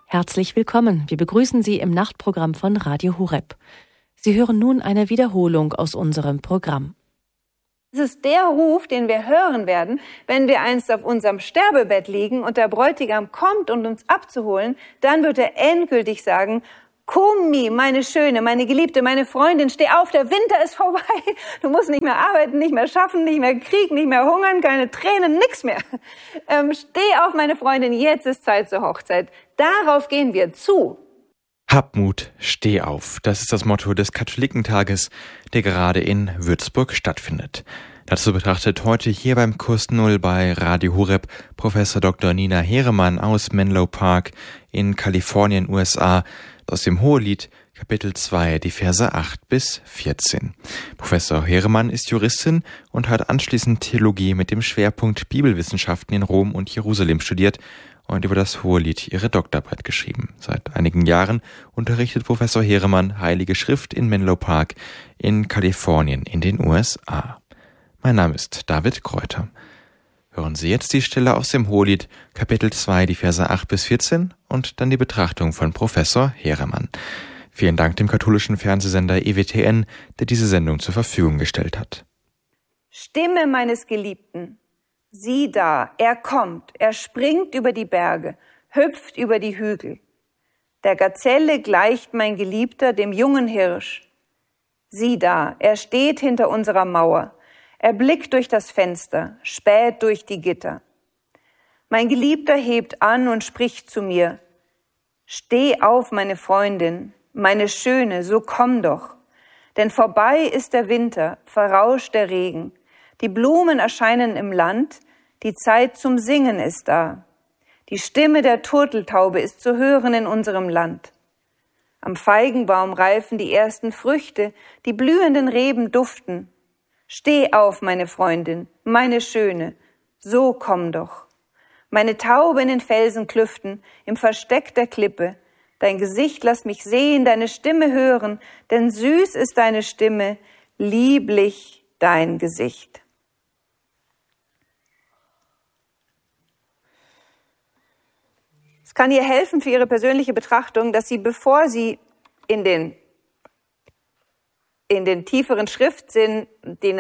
Herzlich willkommen. Wir begrüßen Sie im Nachtprogramm von Radio Horeb. Sie hören nun eine Wiederholung aus unserem Programm. Es ist der Ruf, den wir hören werden, wenn wir einst auf unserem Sterbebett liegen und der Bräutigam kommt, um uns abzuholen. Dann wird er endgültig sagen: Kumi, meine Schöne, meine Geliebte, meine Freundin, steh auf, der Winter ist vorbei. Du musst nicht mehr arbeiten, nicht mehr schaffen, nicht mehr Krieg, nicht mehr hungern, keine Tränen, nix mehr. Steh auf, meine Freundin, jetzt ist Zeit zur Hochzeit. Darauf gehen wir zu. Hab Mut, steh auf. Das ist das Motto des Katholikentages, der gerade in Würzburg stattfindet. Dazu betrachtet heute hier beim Kurs Null bei Radio Horeb Professor Dr. Nina Heeremann aus Menlo Park in Kalifornien, USA, aus dem Hohelied, Kapitel 2, die Verse 8 bis 14. Professor Heeremann ist Juristin und hat anschließend Theologie mit dem Schwerpunkt Bibelwissenschaften in Rom und Jerusalem studiert und über das Hohelied ihre Doktorarbeit geschrieben. Seit einigen Jahren unterrichtet Professor Heeremann Heilige Schrift in Menlo Park in Kalifornien in den USA. Mein Name ist David Kräuter. Hören Sie jetzt die Stelle aus dem Hohelied, Kapitel 2, die Verse 8 bis 14 und dann die Betrachtung von Professor Heeremann. Vielen Dank dem katholischen Fernsehsender EWTN, der diese Sendung zur Verfügung gestellt hat. Stimme meines Geliebten, sieh da, er kommt, er springt über die Berge, hüpft über die Hügel. Der Gazelle gleicht mein Geliebter dem jungen Hirsch. Sieh da, er steht hinter unserer Mauer. Er blickt durch das Fenster, späht durch die Gitter. Mein Geliebter hebt an und spricht zu mir: Steh auf, meine Freundin, meine Schöne, so komm doch. Denn vorbei ist der Winter, verrauscht der Regen. Die Blumen erscheinen im Land, die Zeit zum Singen ist da. Die Stimme der Turteltaube ist zu hören in unserem Land. Am Feigenbaum reifen die ersten Früchte, die blühenden Reben duften. Steh auf, meine Freundin, meine Schöne, so komm doch. Meine Taube in den Felsenklüften, im Versteck der Klippe, dein Gesicht lass mich sehen, deine Stimme hören, denn süß ist deine Stimme, lieblich dein Gesicht. Es kann ihr helfen für ihre persönliche Betrachtung, dass sie, bevor sie in den tieferen Schriftsinn, den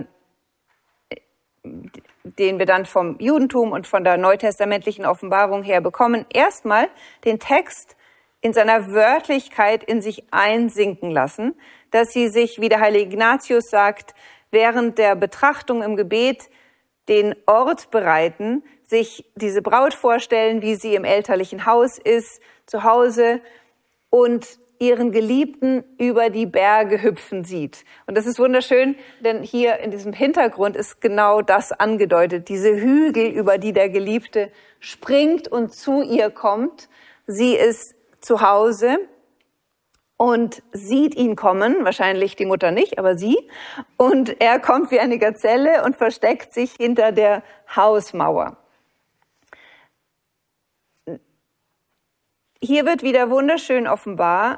wir dann vom Judentum und von der neutestamentlichen Offenbarung her bekommen, erstmal den Text in seiner Wörtlichkeit in sich einsinken lassen, dass sie sich, wie der heilige Ignatius sagt, während der Betrachtung im Gebet den Ort bereiten, sich diese Braut vorstellen, wie sie im elterlichen Haus ist, zu Hause, und ihren Geliebten über die Berge hüpfen sieht. Und das ist wunderschön, denn hier in diesem Hintergrund ist genau das angedeutet, diese Hügel, über die der Geliebte springt und zu ihr kommt. Sie ist zu Hause und sieht ihn kommen, wahrscheinlich die Mutter nicht, aber sie. Und er kommt wie eine Gazelle und versteckt sich hinter der Hausmauer. Hier wird wieder wunderschön offenbar,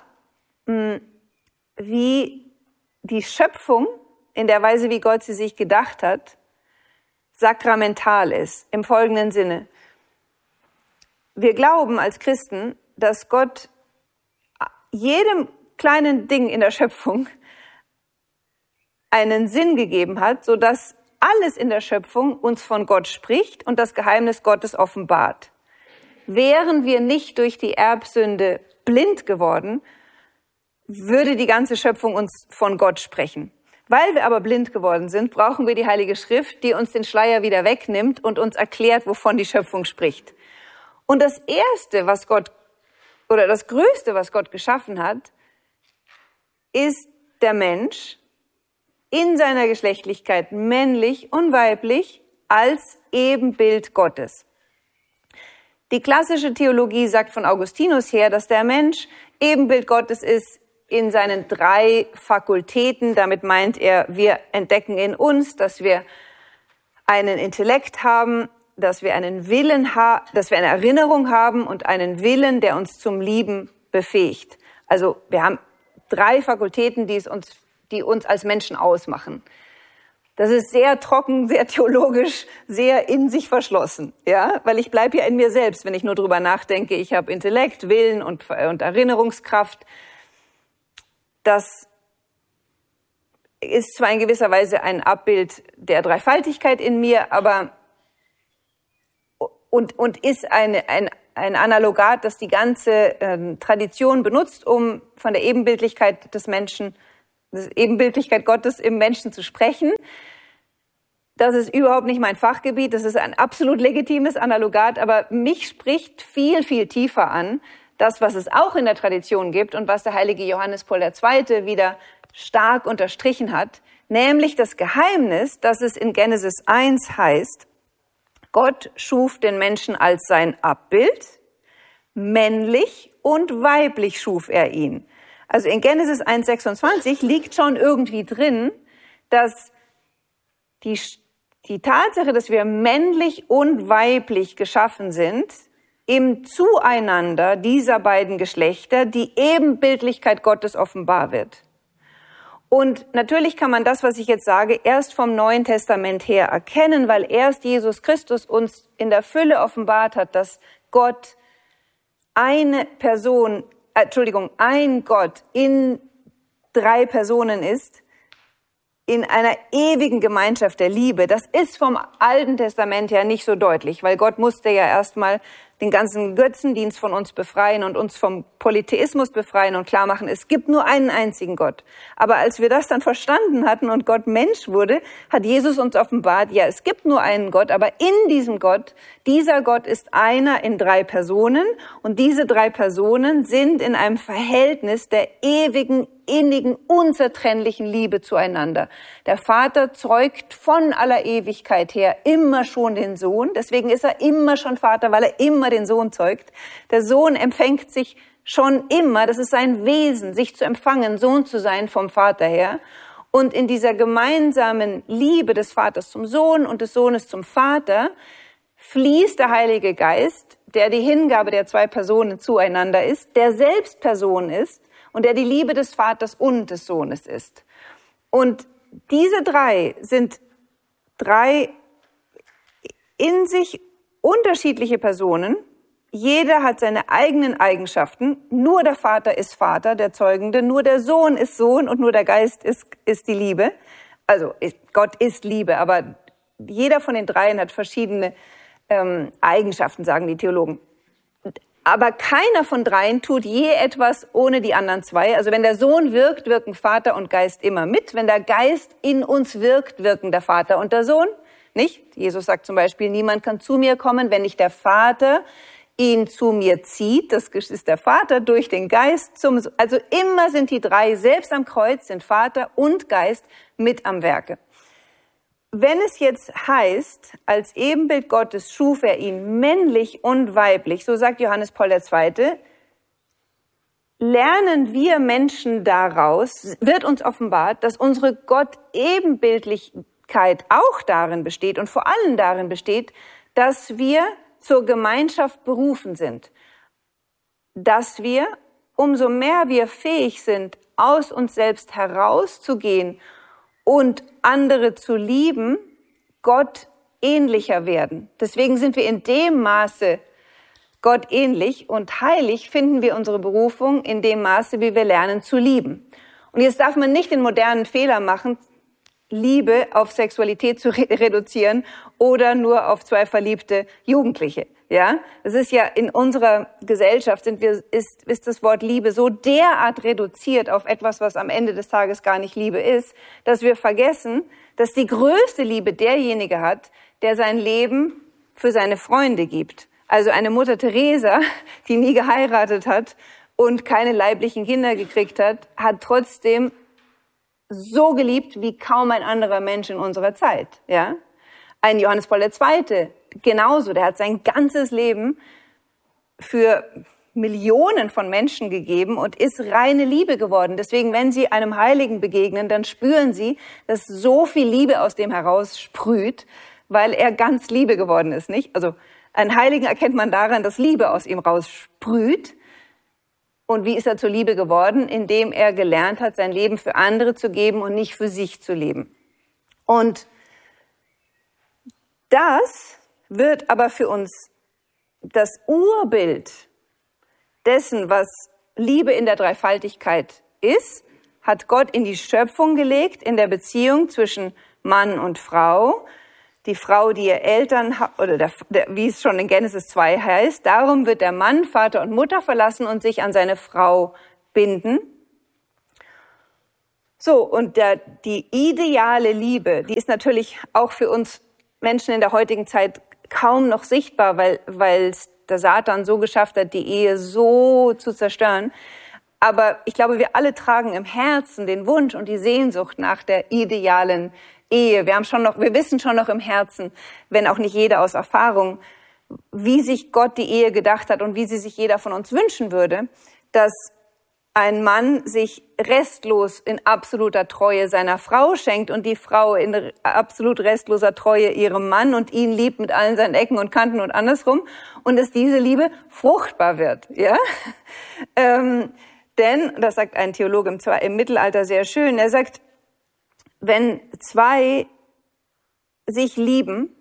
wie die Schöpfung in der Weise, wie Gott sie sich gedacht hat, sakramental ist, im folgenden Sinne. Wir glauben als Christen, dass Gott jedem kleinen Ding in der Schöpfung einen Sinn gegeben hat, sodass alles in der Schöpfung uns von Gott spricht und das Geheimnis Gottes offenbart. Wären wir nicht durch die Erbsünde blind geworden, würde die ganze Schöpfung uns von Gott sprechen. Weil wir aber blind geworden sind, brauchen wir die Heilige Schrift, die uns den Schleier wieder wegnimmt und uns erklärt, wovon die Schöpfung spricht. Und das Erste, was Gott, oder das Größte, was Gott geschaffen hat, ist der Mensch in seiner Geschlechtlichkeit, männlich und weiblich, als Ebenbild Gottes. Die klassische Theologie sagt von Augustinus her, dass der Mensch Ebenbild Gottes ist in seinen 3 Fakultäten. Damit meint er, wir entdecken in uns, dass wir einen Intellekt haben, dass wir einen Willen haben, dass wir eine Erinnerung haben und einen Willen, der uns zum Lieben befähigt. Also wir haben 3 Fakultäten, die uns als Menschen ausmachen. Das ist sehr trocken, sehr theologisch, sehr in sich verschlossen, ja, weil ich bleibe ja in mir selbst, wenn ich nur drüber nachdenke. Ich habe Intellekt, Willen und Erinnerungskraft. Das ist zwar in gewisser Weise ein Abbild der Dreifaltigkeit in mir, aber und ist ein Analogat, das die ganze Tradition benutzt, um von der Ebenbildlichkeit des Menschen, der Ebenbildlichkeit Gottes im Menschen zu sprechen. Das ist überhaupt nicht mein Fachgebiet, das ist ein absolut legitimes Analogat, aber mich spricht viel, viel tiefer an, das, was es auch in der Tradition gibt und was der heilige Johannes Paul II. Wieder stark unterstrichen hat, nämlich das Geheimnis, dass es in Genesis 1 heißt, Gott schuf den Menschen als sein Abbild, männlich und weiblich schuf er ihn. Also in Genesis 1,26 liegt schon irgendwie drin, dass die Tatsache, dass wir männlich und weiblich geschaffen sind, im Zueinander dieser beiden Geschlechter die Ebenbildlichkeit Gottes offenbar wird. Und natürlich kann man das, was ich jetzt sage, erst vom Neuen Testament her erkennen, weil erst Jesus Christus uns in der Fülle offenbart hat, dass Gott ein Gott in 3 Personen ist, in einer ewigen Gemeinschaft der Liebe. Das ist vom Alten Testament her nicht so deutlich, weil Gott musste ja erstmal den ganzen Götzendienst von uns befreien und uns vom Polytheismus befreien und klar machen, es gibt nur einen einzigen Gott. Aber als wir das dann verstanden hatten und Gott Mensch wurde, hat Jesus uns offenbart, ja, es gibt nur einen Gott, aber in diesem Gott, dieser Gott ist einer in 3 Personen und diese 3 Personen sind in einem Verhältnis der ewigen, innigen, unzertrennlichen Liebe zueinander. Der Vater zeugt von aller Ewigkeit her immer schon den Sohn, deswegen ist er immer schon Vater, weil er immer den Sohn zeugt. Der Sohn empfängt sich schon immer, das ist sein Wesen, sich zu empfangen, Sohn zu sein vom Vater her. Und in dieser gemeinsamen Liebe des Vaters zum Sohn und des Sohnes zum Vater fließt der Heilige Geist, der die Hingabe der 2 Personen zueinander ist, der selbst Person ist und der die Liebe des Vaters und des Sohnes ist. Und diese 3 sind 3 in sich unterschiedliche Personen. Jeder hat seine eigenen Eigenschaften. Nur der Vater ist Vater, der Zeugende. Nur der Sohn ist Sohn und nur der Geist ist die Liebe. Also Gott ist Liebe, aber jeder von den 3 hat verschiedene Eigenschaften, sagen die Theologen. Aber keiner von 3 tut je etwas ohne die anderen 2. Also wenn der Sohn wirkt, wirken Vater und Geist immer mit. Wenn der Geist in uns wirkt, wirken der Vater und der Sohn. Nicht? Jesus sagt zum Beispiel, niemand kann zu mir kommen, wenn nicht der Vater ihn zu mir zieht. Das ist der Vater durch den Geist. Also immer sind die 3, selbst am Kreuz, sind Vater und Geist mit am Werke. Wenn es jetzt heißt, als Ebenbild Gottes schuf er ihn männlich und weiblich, so sagt Johannes Paul II., lernen wir Menschen daraus, wird uns offenbart, dass unsere Gott-Ebenbildlichkeit auch darin besteht und vor allem darin besteht, dass wir zur Gemeinschaft berufen sind. Dass wir, umso mehr wir fähig sind, aus uns selbst herauszugehen und andere zu lieben, Gott ähnlicher werden. Deswegen sind wir in dem Maße Gott ähnlich und heilig finden wir unsere Berufung in dem Maße, wie wir lernen zu lieben. Und jetzt darf man nicht den modernen Fehler machen, Liebe auf Sexualität zu reduzieren oder nur auf 2 verliebte Jugendliche. Ja, das ist ja in unserer Gesellschaft ist das Wort Liebe so derart reduziert auf etwas, was am Ende des Tages gar nicht Liebe ist, dass wir vergessen, dass die größte Liebe derjenige hat, der sein Leben für seine Freunde gibt. Also eine Mutter Teresa, die nie geheiratet hat und keine leiblichen Kinder gekriegt hat, hat trotzdem so geliebt wie kaum ein anderer Mensch in unserer Zeit. Ja, ein Johannes Paul II. Genauso, der hat sein ganzes Leben für Millionen von Menschen gegeben und ist reine Liebe geworden. Deswegen, wenn Sie einem Heiligen begegnen, dann spüren Sie, dass so viel Liebe aus dem heraus sprüht, weil er ganz Liebe geworden ist, nicht? Also einen Heiligen erkennt man daran, dass Liebe aus ihm raussprüht. Und wie ist er zur Liebe geworden? Indem er gelernt hat, sein Leben für andere zu geben und nicht für sich zu leben. Und das wird aber für uns das Urbild dessen, was Liebe in der Dreifaltigkeit ist, hat Gott in die Schöpfung gelegt, in der Beziehung zwischen Mann und Frau. Die Frau, die ihr Eltern, oder wie es schon in Genesis 2 heißt, darum wird der Mann Vater und Mutter verlassen und sich an seine Frau binden. So, und die ideale Liebe, die ist natürlich auch für uns Menschen in der heutigen Zeit kaum noch sichtbar, weil der Satan so geschafft hat, die Ehe so zu zerstören. Aber ich glaube, wir alle tragen im Herzen den Wunsch und die Sehnsucht nach der idealen Ehe. Wir wissen schon noch im Herzen, wenn auch nicht jeder aus Erfahrung, wie sich Gott die Ehe gedacht hat und wie sie sich jeder von uns wünschen würde, dass ein Mann sich restlos in absoluter Treue seiner Frau schenkt und die Frau in absolut restloser Treue ihrem Mann und ihn liebt mit allen seinen Ecken und Kanten und andersrum und dass diese Liebe fruchtbar wird. Ja? Denn, das sagt ein Theologe im Mittelalter sehr schön, er sagt, wenn zwei sich lieben,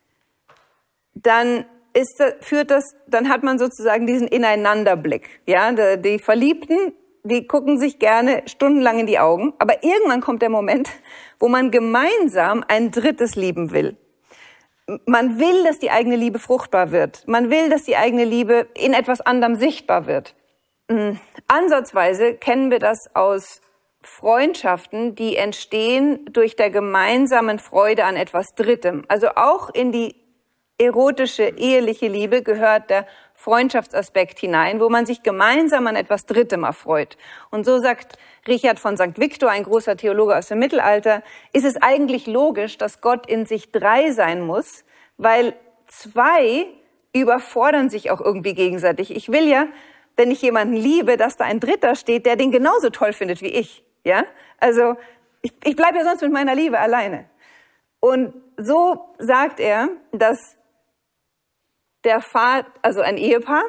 dann dann hat man sozusagen diesen Ineinanderblick. Ja, die Verliebten, die gucken sich gerne stundenlang in die Augen, aber irgendwann kommt der Moment, wo man gemeinsam ein drittes lieben will. Man will, dass die eigene Liebe fruchtbar wird. Man will, dass die eigene Liebe in etwas anderem sichtbar wird. Ansatzweise kennen wir das aus Freundschaften, die entstehen durch der gemeinsamen Freude an etwas Drittem. Also auch in die erotische, eheliche Liebe gehört der Freundschaftsaspekt hinein, wo man sich gemeinsam an etwas Drittem erfreut. Und so sagt Richard von St. Victor, ein großer Theologe aus dem Mittelalter, ist es eigentlich logisch, dass Gott in sich drei sein muss, weil zwei überfordern sich auch irgendwie gegenseitig. Ich will ja, wenn ich jemanden liebe, dass da ein Dritter steht, der den genauso toll findet wie ich. Ja? Also ich bleibe ja sonst mit meiner Liebe alleine. Und so sagt er, dass der Vater, also ein Ehepaar,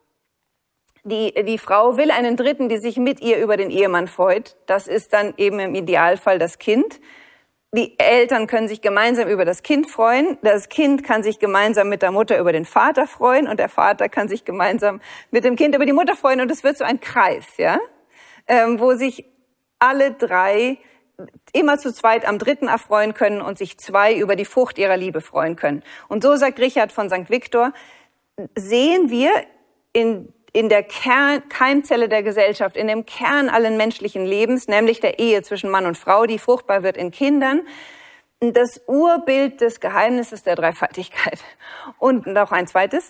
die Frau will einen Dritten, die sich mit ihr über den Ehemann freut. Das ist dann eben im Idealfall das Kind. Die Eltern können sich gemeinsam über das Kind freuen. Das Kind kann sich gemeinsam mit der Mutter über den Vater freuen und der Vater kann sich gemeinsam mit dem Kind über die Mutter freuen. Und es wird so ein Kreis, ja, wo sich alle drei immer zu zweit am Dritten erfreuen können und sich zwei über die Frucht ihrer Liebe freuen können. Und so sagt Richard von St. Victor, sehen wir in der Keimzelle der Gesellschaft, in dem Kern allen menschlichen Lebens, nämlich der Ehe zwischen Mann und Frau, die fruchtbar wird in Kindern, das Urbild des Geheimnisses der Dreifaltigkeit. Und noch ein zweites.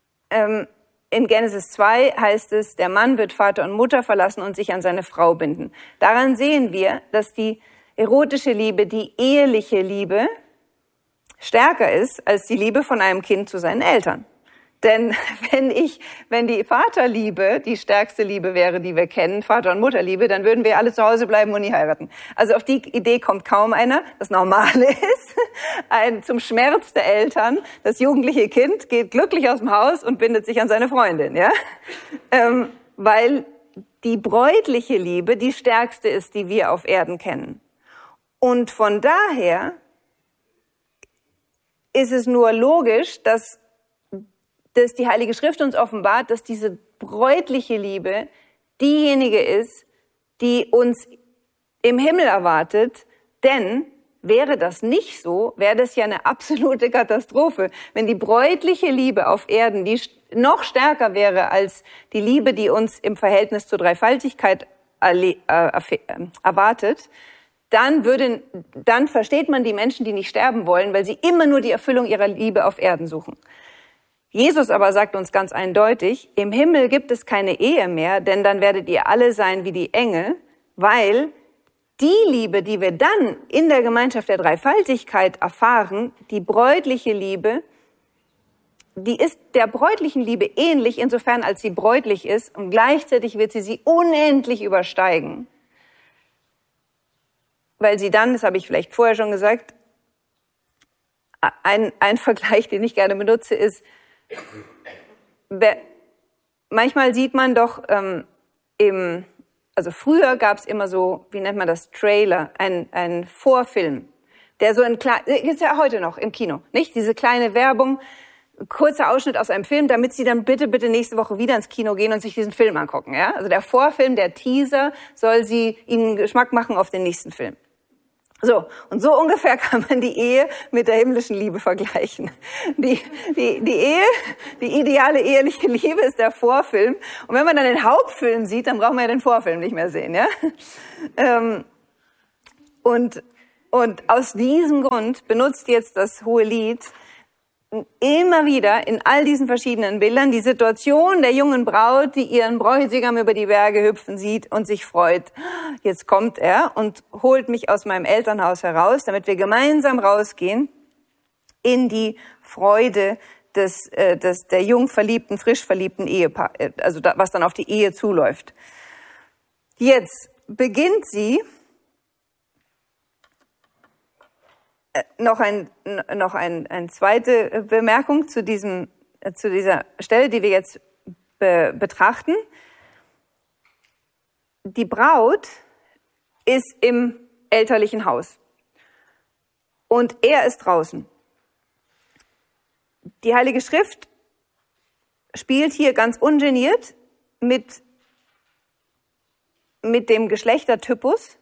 In Genesis 2 heißt es, der Mann wird Vater und Mutter verlassen und sich an seine Frau binden. Daran sehen wir, dass die erotische Liebe, die eheliche Liebe, stärker ist als die Liebe von einem Kind zu seinen Eltern. Denn wenn die Vaterliebe die stärkste Liebe wäre, die wir kennen, Vater- und Mutterliebe, dann würden wir alle zu Hause bleiben und nie heiraten. Also auf die Idee kommt kaum einer. Das Normale ist, zum Schmerz der Eltern, das jugendliche Kind geht glücklich aus dem Haus und bindet sich an seine Freundin, ja? Weil die bräutliche Liebe die stärkste ist, die wir auf Erden kennen. Und von daher ist es nur logisch, dass die Heilige Schrift uns offenbart, dass diese bräutliche Liebe diejenige ist, die uns im Himmel erwartet. Denn wäre das nicht so, wäre das ja eine absolute Katastrophe. Wenn die bräutliche Liebe auf Erden, die noch stärker wäre als die Liebe, die uns im Verhältnis zur Dreifaltigkeit erwartet, dann versteht man die Menschen, die nicht sterben wollen, weil sie immer nur die Erfüllung ihrer Liebe auf Erden suchen. Jesus aber sagt uns ganz eindeutig, im Himmel gibt es keine Ehe mehr, denn dann werdet ihr alle sein wie die Engel, weil die Liebe, die wir dann in der Gemeinschaft der Dreifaltigkeit erfahren, die bräutliche Liebe, die ist der bräutlichen Liebe ähnlich, insofern als sie bräutlich ist und gleichzeitig wird sie unendlich übersteigen. Weil sie dann, das habe ich vielleicht vorher schon gesagt, ein Vergleich, den ich gerne benutze, ist, manchmal sieht man doch also früher gab es immer so, wie nennt man das, Trailer, ein Vorfilm, der so ist ja heute noch im Kino, nicht? Diese kleine Werbung, kurzer Ausschnitt aus einem Film, damit Sie dann bitte nächste Woche wieder ins Kino gehen und sich diesen Film angucken, ja? Also der Vorfilm, der Teaser soll Ihnen Geschmack machen auf den nächsten Film. So, und so ungefähr kann man die Ehe mit der himmlischen Liebe vergleichen. Die Ehe, die ideale eheliche Liebe ist der Vorfilm. Und wenn man dann den Hauptfilm sieht, dann braucht man ja den Vorfilm nicht mehr sehen, ja? Und aus diesem Grund benutzt jetzt das Hohelied immer wieder in all diesen verschiedenen Bildern die Situation der jungen Braut, die ihren Bräutigam über die Berge hüpfen sieht und sich freut. Jetzt kommt er und holt mich aus meinem Elternhaus heraus, damit wir gemeinsam rausgehen in die Freude der jung verliebten, frisch verliebten Ehepaar, also was dann auf die Ehe zuläuft. Jetzt beginnt sie noch eine zweite Bemerkung zu dieser Stelle, die wir jetzt betrachten. Die Braut ist im elterlichen Haus und er ist draußen. Die Heilige Schrift spielt hier ganz ungeniert mit dem Geschlechtertypus,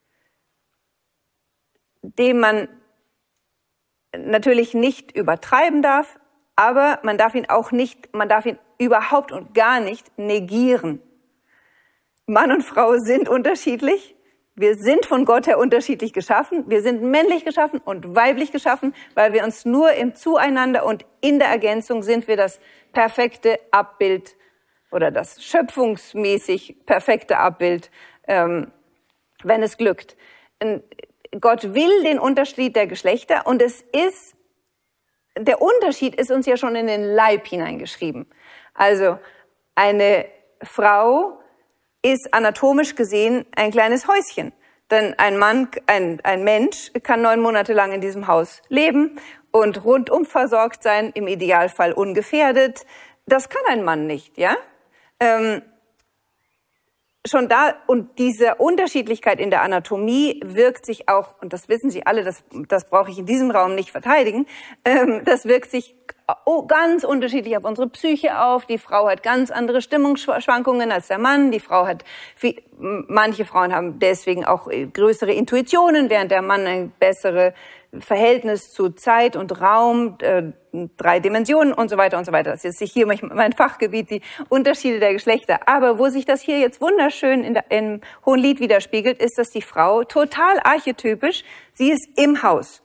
den man natürlich nicht übertreiben darf, aber man darf ihn überhaupt und gar nicht negieren. Mann und Frau sind unterschiedlich. Wir sind von Gott her unterschiedlich geschaffen. Wir sind männlich geschaffen und weiblich geschaffen, weil wir uns nur im Zueinander und in der Ergänzung sind wir das perfekte Abbild oder das schöpfungsmäßig perfekte Abbild, wenn es glückt. Gott will den Unterschied der Geschlechter und der Unterschied ist uns ja schon in den Leib hineingeschrieben. Also eine Frau ist anatomisch gesehen ein kleines Häuschen. Denn ein Mensch kann 9 Monate lang in diesem Haus leben und rundum versorgt sein, im Idealfall ungefährdet. Das kann ein Mann nicht, ja? Schon da, und diese Unterschiedlichkeit in der Anatomie wirkt sich auch, und das wissen Sie alle, das brauche ich in diesem Raum nicht verteidigen, das wirkt sich ganz unterschiedlich auf unsere Psyche auf. Die Frau hat ganz andere Stimmungsschwankungen als der Mann. Manche Frauen haben deswegen auch größere Intuitionen, während der Mann ein besseres Verhältnis zu Zeit und Raum, 3 Dimensionen und so weiter und so weiter. Das ist jetzt hier mein Fachgebiet, die Unterschiede der Geschlechter. Aber wo sich das hier jetzt wunderschön im Hohelied widerspiegelt, ist, dass die Frau total archetypisch, sie ist im Haus.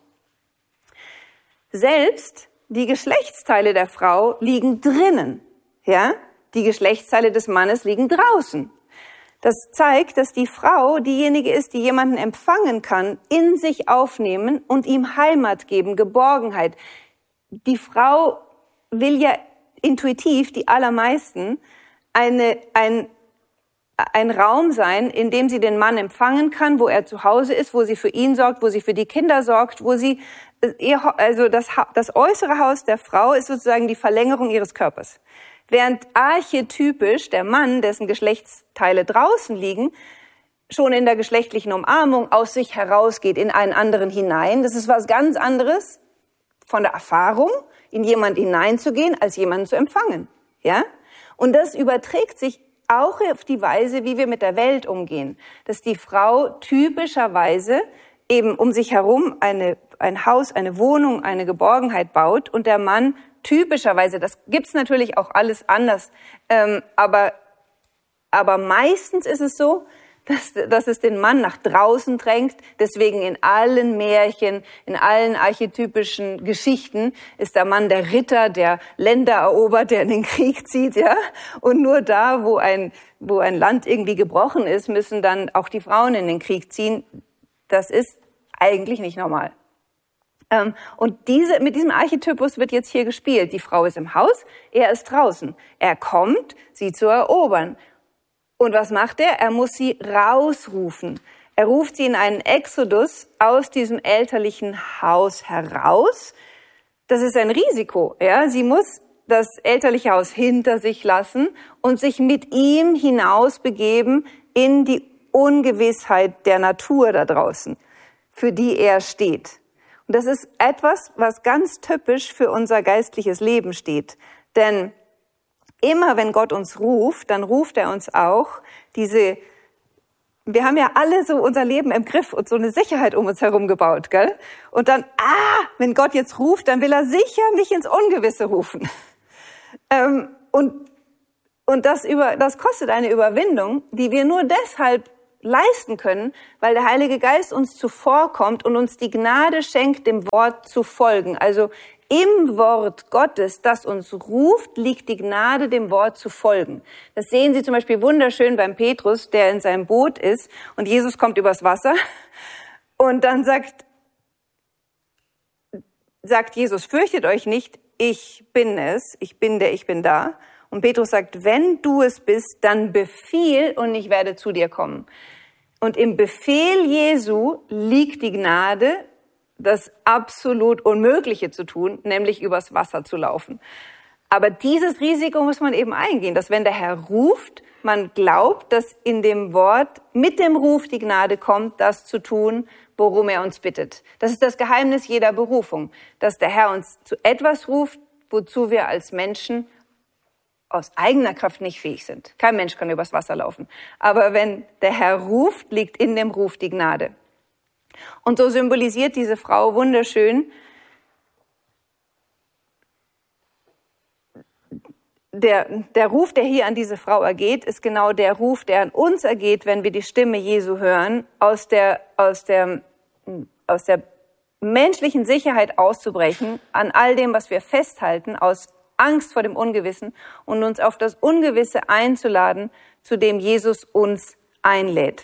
Selbst die Geschlechtsteile der Frau liegen drinnen, ja? Die Geschlechtsteile des Mannes liegen draußen. Das zeigt, dass die Frau diejenige ist, die jemanden empfangen kann, in sich aufnehmen und ihm Heimat geben, Geborgenheit. Die Frau will ja intuitiv, die allermeisten, ein Raum sein, in dem sie den Mann empfangen kann, wo er zu Hause ist, wo sie für ihn sorgt, wo sie für die Kinder sorgt, wo sie das äußere Haus der Frau ist sozusagen die Verlängerung ihres Körpers. Während archetypisch der Mann, dessen Geschlechtsteile draußen liegen, schon in der geschlechtlichen Umarmung aus sich herausgeht, in einen anderen hinein. Das ist was ganz anderes von der Erfahrung, in jemand hineinzugehen, als jemanden zu empfangen. Ja? Und das überträgt sich auch auf die Weise, wie wir mit der Welt umgehen. Dass die Frau typischerweise eben um sich herum ein Haus, eine Wohnung, eine Geborgenheit baut und der Mann typischerweise, das gibt's natürlich auch alles anders, aber meistens ist es so, dass es den Mann nach draußen drängt. Deswegen in allen Märchen, in allen archetypischen Geschichten ist der Mann der Ritter, der Länder erobert, der in den Krieg zieht, ja. Und nur da, wo ein Land irgendwie gebrochen ist, müssen dann auch die Frauen in den Krieg ziehen. Das ist eigentlich nicht normal. Und mit diesem Archetypus wird jetzt hier gespielt. Die Frau ist im Haus, er ist draußen. Er kommt, sie zu erobern. Und was macht er? Er muss sie rausrufen. Er ruft sie in einen Exodus aus diesem elterlichen Haus heraus. Das ist ein Risiko. Ja? Sie muss das elterliche Haus hinter sich lassen und sich mit ihm hinaus begeben in die Ungewissheit der Natur da draußen, für die er steht. Und das ist etwas, was ganz typisch für unser geistliches Leben steht. Denn immer wenn Gott uns ruft, dann ruft er uns auch wir haben ja alle so unser Leben im Griff und so eine Sicherheit um uns herum gebaut, gell? Und dann, wenn Gott jetzt ruft, dann will er sicher mich ins Ungewisse rufen. Und das kostet eine Überwindung, die wir nur deshalb leisten können, weil der Heilige Geist uns zuvorkommt und uns die Gnade schenkt, dem Wort zu folgen. Also im Wort Gottes, das uns ruft, liegt die Gnade, dem Wort zu folgen. Das sehen Sie zum Beispiel wunderschön beim Petrus, der in seinem Boot ist und Jesus kommt übers Wasser und dann sagt Jesus, fürchtet euch nicht, ich bin es, ich bin der, ich bin da. Und Petrus sagt, wenn du es bist, dann befiehl und ich werde zu dir kommen. Und im Befehl Jesu liegt die Gnade, das absolut Unmögliche zu tun, nämlich übers Wasser zu laufen. Aber dieses Risiko muss man eben eingehen, dass wenn der Herr ruft, man glaubt, dass in dem Wort mit dem Ruf die Gnade kommt, das zu tun, worum er uns bittet. Das ist das Geheimnis jeder Berufung, dass der Herr uns zu etwas ruft, wozu wir als Menschen aus eigener Kraft nicht fähig sind. Kein Mensch kann übers Wasser laufen. Aber wenn der Herr ruft, liegt in dem Ruf die Gnade. Und so symbolisiert diese Frau wunderschön der Ruf, der hier an diese Frau ergeht, ist genau der Ruf, der an uns ergeht, wenn wir die Stimme Jesu hören, aus der menschlichen Sicherheit auszubrechen, an all dem, was wir festhalten, aus Angst vor dem Ungewissen und uns auf das Ungewisse einzuladen, zu dem Jesus uns einlädt.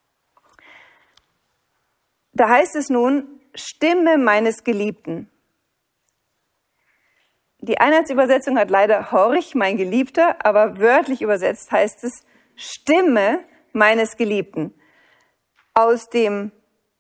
Da heißt es nun, Stimme meines Geliebten. Die Einheitsübersetzung hat leider Horch, mein Geliebter, aber wörtlich übersetzt heißt es Stimme meines Geliebten. Aus dem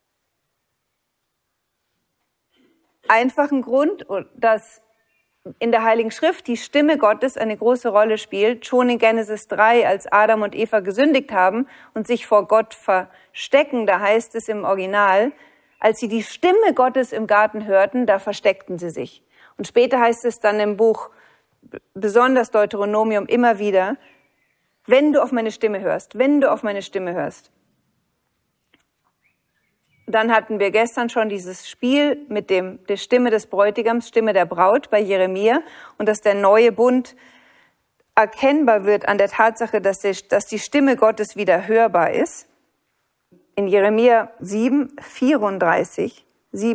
einfachen Grund, dass in der Heiligen Schrift die Stimme Gottes eine große Rolle spielt. Schon in Genesis 3, als Adam und Eva gesündigt haben und sich vor Gott verstecken, da heißt es im Original, als sie die Stimme Gottes im Garten hörten, da versteckten sie sich. Und später heißt es dann im Buch, besonders Deuteronomium, immer wieder, wenn du auf meine Stimme hörst, wenn du auf meine Stimme hörst. Dann hatten wir gestern schon dieses Spiel mit der Stimme des Bräutigams, Stimme der Braut bei Jeremia und dass der neue Bund erkennbar wird an der Tatsache, dass die Stimme Gottes wieder hörbar ist. In Jeremia 7,34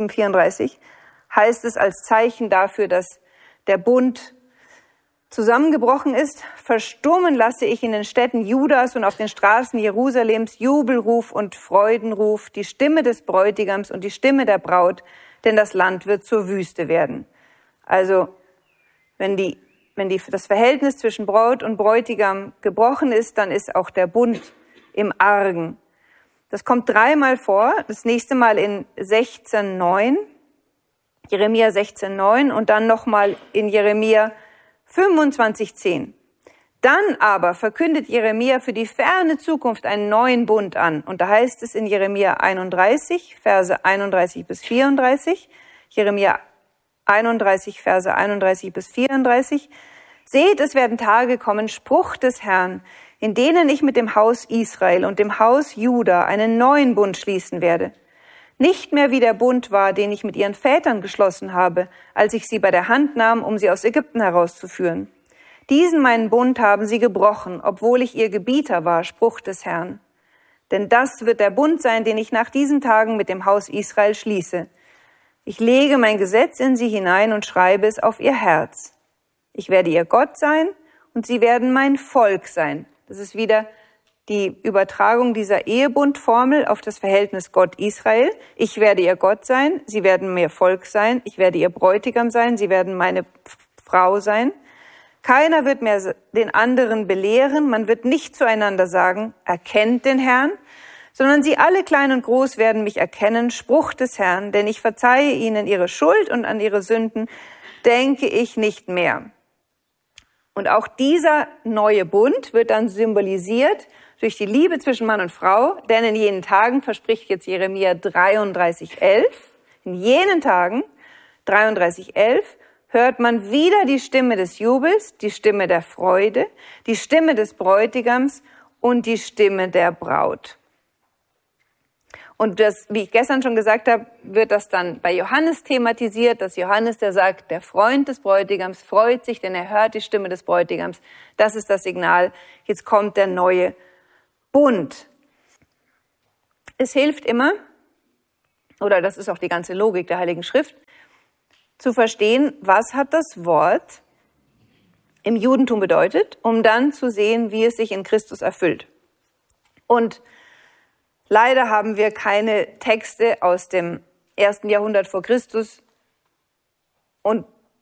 heißt es als Zeichen dafür, dass der Bund zusammengebrochen ist, verstummen lasse ich in den Städten Judas und auf den Straßen Jerusalems Jubelruf und Freudenruf, die Stimme des Bräutigams und die Stimme der Braut, denn das Land wird zur Wüste werden. Also, wenn das Verhältnis zwischen Braut und Bräutigam gebrochen ist, dann ist auch der Bund im Argen. Das kommt 3-mal vor, das nächste Mal in 16,9, Jeremia 16,9 und dann nochmal in Jeremia 25,10. Dann aber verkündet Jeremia für die ferne Zukunft einen neuen Bund an. Und da heißt es in Jeremia 31, Verse 31 bis 34, Jeremia 31, Verse 31 bis 34, seht, es werden Tage kommen, Spruch des Herrn, in denen ich mit dem Haus Israel und dem Haus Juda einen neuen Bund schließen werde. Nicht mehr wie der Bund war, den ich mit ihren Vätern geschlossen habe, als ich sie bei der Hand nahm, um sie aus Ägypten herauszuführen. Diesen meinen Bund haben sie gebrochen, obwohl ich ihr Gebieter war, Spruch des Herrn. Denn das wird der Bund sein, den ich nach diesen Tagen mit dem Haus Israel schließe. Ich lege mein Gesetz in sie hinein und schreibe es auf ihr Herz. Ich werde ihr Gott sein und sie werden mein Volk sein. Das ist wieder die Übertragung dieser Ehebundformel auf das Verhältnis Gott-Israel. Ich werde ihr Gott sein, sie werden mir Volk sein, ich werde ihr Bräutigam sein, sie werden meine Frau sein. Keiner wird mehr den anderen belehren, man wird nicht zueinander sagen, erkennt den Herrn, sondern sie alle klein und groß werden mich erkennen, Spruch des Herrn, denn ich verzeihe ihnen ihre Schuld und an ihre Sünden denke ich nicht mehr. Und auch dieser neue Bund wird dann symbolisiert durch die Liebe zwischen Mann und Frau, denn in jenen Tagen verspricht jetzt Jeremia 33,11 In jenen Tagen, 33,11, hört man wieder die Stimme des Jubels, die Stimme der Freude, die Stimme des Bräutigams und die Stimme der Braut. Und das, wie ich gestern schon gesagt habe, wird das dann bei Johannes thematisiert, dass Johannes, der sagt, der Freund des Bräutigams freut sich, denn er hört die Stimme des Bräutigams. Das ist das Signal. Jetzt kommt der neue Bund. Es hilft immer, oder das ist auch die ganze Logik der Heiligen Schrift, zu verstehen, was hat das Wort im Judentum bedeutet, um dann zu sehen, wie es sich in Christus erfüllt. Und leider haben wir keine Texte aus dem 1. Jahrhundert vor Christus und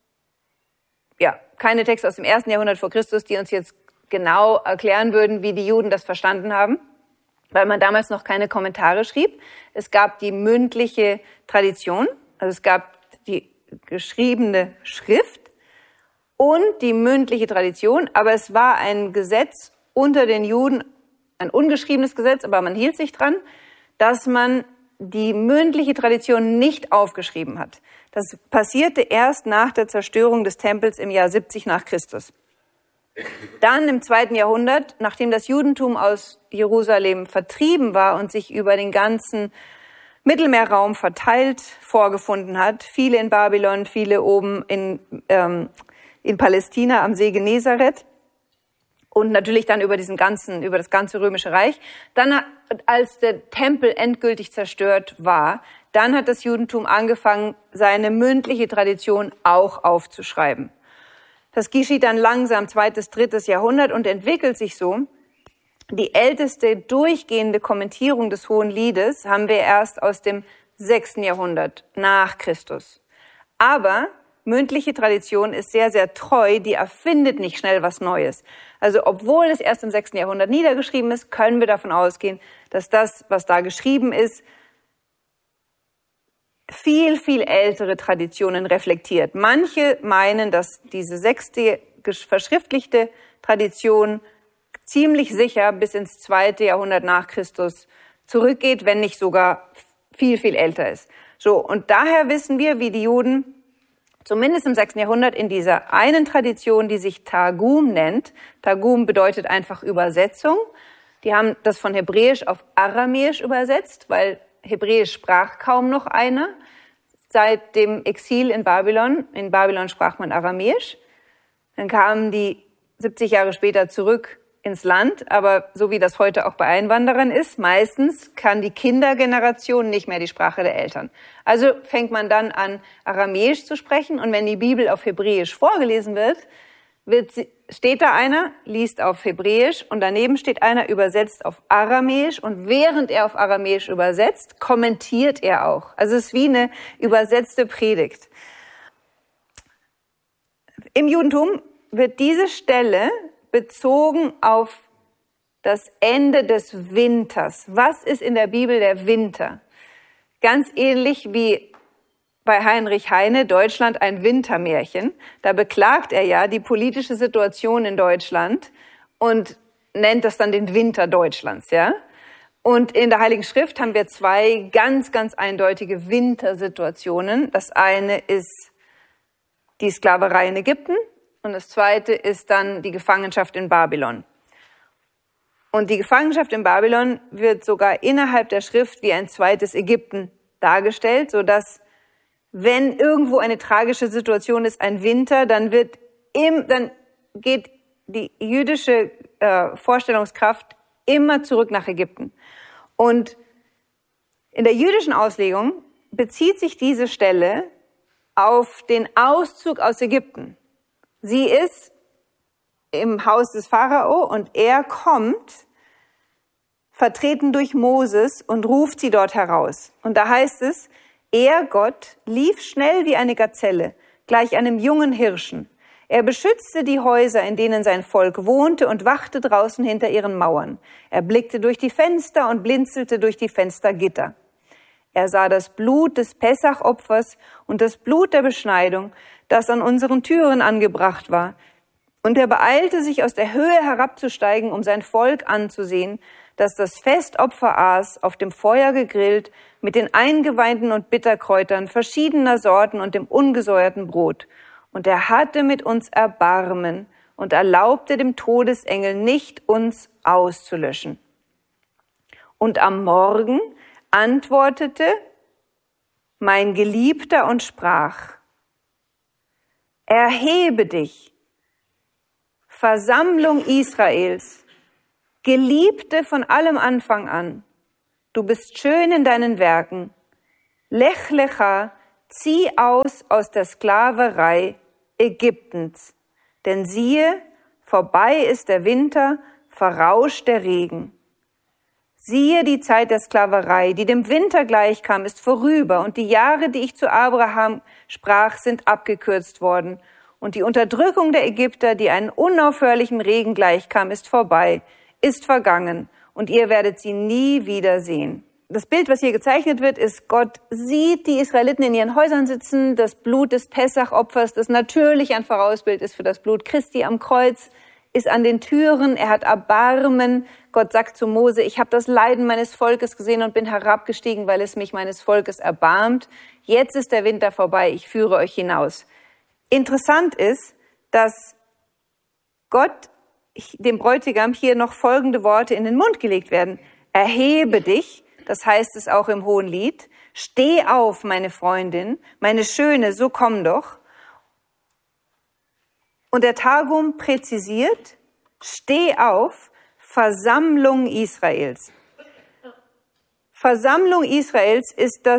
keine Texte aus dem 1. Jahrhundert vor Christus, die uns jetzt genau erklären würden, wie die Juden das verstanden haben, weil man damals noch keine Kommentare schrieb. Es gab die mündliche Tradition, also es gab die geschriebene Schrift und die mündliche Tradition, aber es war ein Gesetz unter den Juden, ein ungeschriebenes Gesetz, aber man hielt sich dran, dass man die mündliche Tradition nicht aufgeschrieben hat. Das passierte erst nach der Zerstörung des Tempels im Jahr 70 nach Christus. Dann im 2. Jahrhundert, nachdem das Judentum aus Jerusalem vertrieben war und sich über den ganzen Mittelmeerraum verteilt vorgefunden hat, viele in Babylon, viele oben in Palästina am See Genezareth, und natürlich dann über das ganze Römische Reich. Dann, als der Tempel endgültig zerstört war, dann hat das Judentum angefangen, seine mündliche Tradition auch aufzuschreiben. Das geschieht dann langsam 2., 3. Jahrhundert und entwickelt sich so. Die älteste durchgehende Kommentierung des Hohen Liedes haben wir erst aus dem 6. Jahrhundert nach Christus. Aber mündliche Tradition ist sehr, sehr treu, die erfindet nicht schnell was Neues. Also obwohl es erst im 6. Jahrhundert niedergeschrieben ist, können wir davon ausgehen, dass das, was da geschrieben ist, viel, viel ältere Traditionen reflektiert. Manche meinen, dass diese 6. verschriftlichte Tradition ziemlich sicher bis ins 2. Jahrhundert nach Christus zurückgeht, wenn nicht sogar viel, viel älter ist. So, und daher wissen wir, wie die Juden zumindest im 6. Jahrhundert in dieser einen Tradition, die sich Targum nennt. Targum bedeutet einfach Übersetzung. Die haben das von Hebräisch auf Aramäisch übersetzt, weil Hebräisch sprach kaum noch einer. Seit dem Exil in Babylon sprach man Aramäisch. Dann kamen die 70 Jahre später zurück ins Land, aber so wie das heute auch bei Einwanderern ist, meistens kann die Kindergeneration nicht mehr die Sprache der Eltern. Also fängt man dann an, Aramäisch zu sprechen, und wenn die Bibel auf Hebräisch vorgelesen wird, steht da einer, liest auf Hebräisch, und daneben steht einer, übersetzt auf Aramäisch, und während er auf Aramäisch übersetzt, kommentiert er auch. Also es ist wie eine übersetzte Predigt. Im Judentum wird diese Stelle bezogen auf das Ende des Winters. Was ist in der Bibel der Winter? Ganz ähnlich wie bei Heinrich Heine, Deutschland ein Wintermärchen. Da beklagt er ja die politische Situation in Deutschland und nennt das dann den Winter Deutschlands, ja? Und in der Heiligen Schrift haben wir 2 ganz, ganz eindeutige Wintersituationen. Das eine ist die Sklaverei in Ägypten. Und das zweite ist dann die Gefangenschaft in Babylon. Und die Gefangenschaft in Babylon wird sogar innerhalb der Schrift wie ein zweites Ägypten dargestellt, sodass, wenn irgendwo eine tragische Situation ist, ein Winter, dann geht die jüdische Vorstellungskraft immer zurück nach Ägypten. Und in der jüdischen Auslegung bezieht sich diese Stelle auf den Auszug aus Ägypten. Sie ist im Haus des Pharao und er kommt, vertreten durch Moses, und ruft sie dort heraus. Und da heißt es, er, Gott, lief schnell wie eine Gazelle, gleich einem jungen Hirschen. Er beschützte die Häuser, in denen sein Volk wohnte, und wachte draußen hinter ihren Mauern. Er blickte durch die Fenster und blinzelte durch die Fenstergitter. Er sah das Blut des Pessachopfers und das Blut der Beschneidung, das an unseren Türen angebracht war. Und er beeilte sich, aus der Höhe herabzusteigen, um sein Volk anzusehen, das das Festopfer aß, auf dem Feuer gegrillt, mit den Eingeweiden und Bitterkräutern verschiedener Sorten und dem ungesäuerten Brot. Und er hatte mit uns Erbarmen und erlaubte dem Todesengel nicht, uns auszulöschen. Und am Morgen antwortete mein Geliebter und sprach: Erhebe dich, Versammlung Israels, Geliebte von allem Anfang an. Du bist schön in deinen Werken. Lech lecha, zieh aus der Sklaverei Ägyptens. Denn siehe, vorbei ist der Winter, verrauscht der Regen. Siehe, die Zeit der Sklaverei, die dem Winter gleichkam, ist vorüber, und die Jahre, die ich zu Abraham sprach, sind abgekürzt worden. Und die Unterdrückung der Ägypter, die einen unaufhörlichen Regen gleichkam, ist vorbei, ist vergangen, und ihr werdet sie nie wiedersehen. Das Bild, was hier gezeichnet wird, ist, Gott sieht die Israeliten in ihren Häusern sitzen, das Blut des Pessach-Opfers, das natürlich ein Vorausbild ist für das Blut Christi am Kreuz, ist an den Türen, er hat Erbarmen. Gott sagt zu Mose: Ich habe das Leiden meines Volkes gesehen und bin herabgestiegen, weil es mich meines Volkes erbarmt. Jetzt ist der Winter vorbei, ich führe euch hinaus. Interessant ist, dass Gott dem Bräutigam hier noch folgende Worte in den Mund gelegt werden. Erhebe dich, das heißt es auch im Hohenlied. Steh auf, meine Freundin, meine Schöne, so komm doch. Und der Targum präzisiert: Steh auf, Versammlung Israels. Versammlung Israels ist das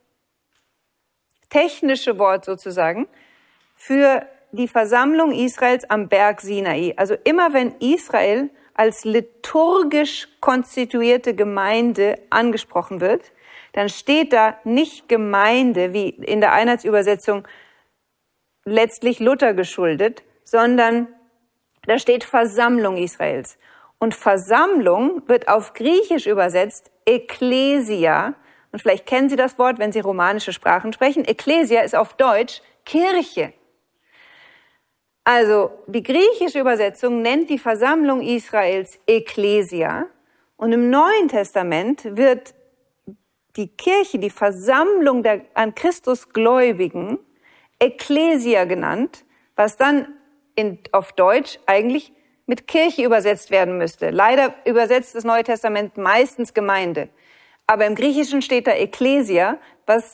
technische Wort sozusagen für die Versammlung Israels am Berg Sinai. Also immer wenn Israel als liturgisch konstituierte Gemeinde angesprochen wird, dann steht da nicht Gemeinde, wie in der Einheitsübersetzung letztlich Luther geschuldet, sondern da steht Versammlung Israels. Und Versammlung wird auf Griechisch übersetzt Ekklesia. Und vielleicht kennen Sie das Wort, wenn Sie romanische Sprachen sprechen. Ekklesia ist auf Deutsch Kirche. Also die griechische Übersetzung nennt die Versammlung Israels Ekklesia. Und im Neuen Testament wird die Kirche, die Versammlung der an Christus Gläubigen, Ekklesia genannt, was dann auf Deutsch eigentlich mit Kirche übersetzt werden müsste. Leider übersetzt das Neue Testament meistens Gemeinde. Aber im Griechischen steht da Ekklesia, was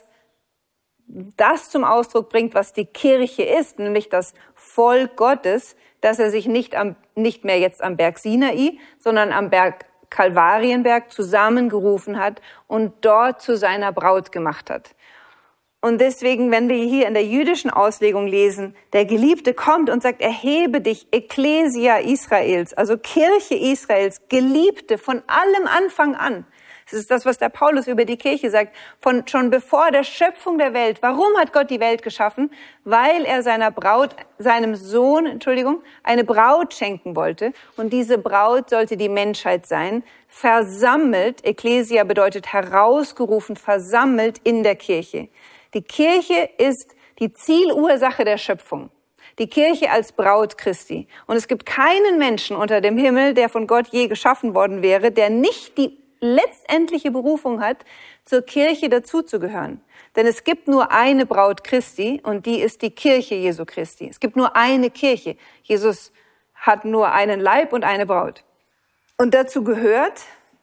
das zum Ausdruck bringt, was die Kirche ist, nämlich das Volk Gottes, dass er sich nicht mehr jetzt am Berg Sinai, sondern am Berg Kalvarienberg zusammengerufen hat und dort zu seiner Braut gemacht hat. Und deswegen, wenn wir hier in der jüdischen Auslegung lesen, der Geliebte kommt und sagt: Erhebe dich, Ekklesia Israels, also Kirche Israels, Geliebte von allem Anfang an. Das ist das, was der Paulus über die Kirche sagt, schon bevor der Schöpfung der Welt. Warum hat Gott die Welt geschaffen? Weil er seinem Sohn, eine Braut schenken wollte. Und diese Braut sollte die Menschheit sein, versammelt. Ekklesia bedeutet herausgerufen, versammelt in der Kirche. Die Kirche ist die Zielursache der Schöpfung. Die Kirche als Braut Christi. Und es gibt keinen Menschen unter dem Himmel, der von Gott je geschaffen worden wäre, der nicht die letztendliche Berufung hat, zur Kirche dazuzugehören. Denn es gibt nur eine Braut Christi und die ist die Kirche Jesu Christi. Es gibt nur eine Kirche. Jesus hat nur einen Leib und eine Braut. Und dazu gehört,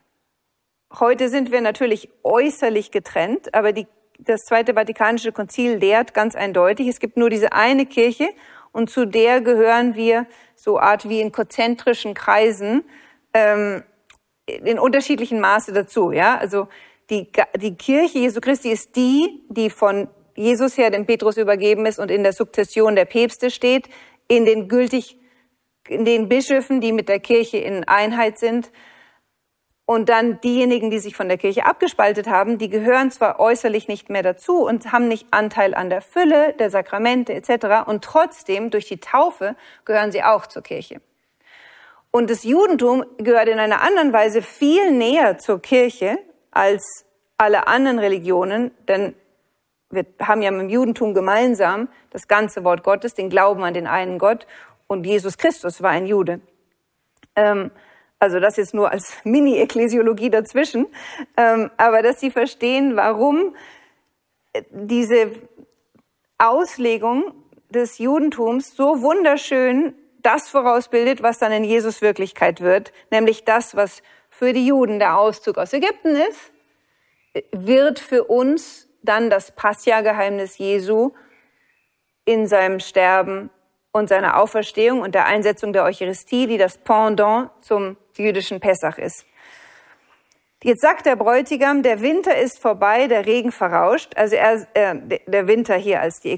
heute sind wir natürlich äußerlich getrennt, aber das Zweite Vatikanische Konzil lehrt ganz eindeutig, es gibt nur diese eine Kirche und zu der gehören wir so Art wie in konzentrischen Kreisen in unterschiedlichen Maße dazu. Ja? Also die Kirche Jesu Christi ist die von Jesus her dem Petrus übergeben ist und in der Sukzession der Päpste steht, in den Bischöfen, die mit der Kirche in Einheit sind. Und dann diejenigen, die sich von der Kirche abgespaltet haben, die gehören zwar äußerlich nicht mehr dazu und haben nicht Anteil an der Fülle der Sakramente etc. Und trotzdem, durch die Taufe, gehören sie auch zur Kirche. Und das Judentum gehört in einer anderen Weise viel näher zur Kirche als alle anderen Religionen, denn wir haben ja mit dem Judentum gemeinsam das ganze Wort Gottes, den Glauben an den einen Gott. Und Jesus Christus war ein Jude. Also das jetzt nur als Mini-Ekklesiologie dazwischen. Aber dass Sie verstehen, warum diese Auslegung des Judentums so wunderschön das vorausbildet, was dann in Jesus Wirklichkeit wird, nämlich das, was für die Juden der Auszug aus Ägypten ist, wird für uns dann das Pascha-Geheimnis Jesu in seinem Sterben und seiner Auferstehung und der Einsetzung der Eucharistie, die das Pendant zum jüdischen Pessach ist. Jetzt sagt der Bräutigam, der Winter ist vorbei, der Regen verrauscht. Also der Winter hier als die